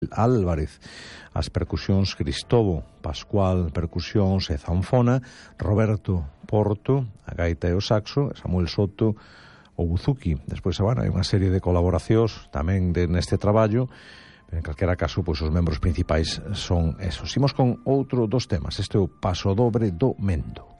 Álvarez, as percusións Cristobo Pascual, percusións e zanfona, Roberto Porto, a gaita e o saxo, Samuel Soto, o buzuki. Despois, hai unha serie de colaboracións tamén neste traballo, pero en calquera caso, pois os membros principais son esos. Imos con outro dos temas, este é o Paso Dobre do Mendo.